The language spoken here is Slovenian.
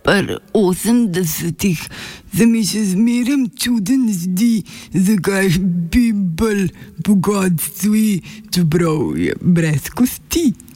Pri 80-ih se mi še zmeraj čuden zdi, zakaj bi bolj bogat cvi, čeprav je brez kosti.